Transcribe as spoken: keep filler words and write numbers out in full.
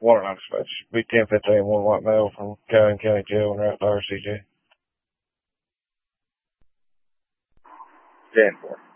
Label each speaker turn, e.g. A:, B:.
A: Water line dispatch. B ten fifteen, one white male from Calhoun County Jail and route to R C J.
B: ten four.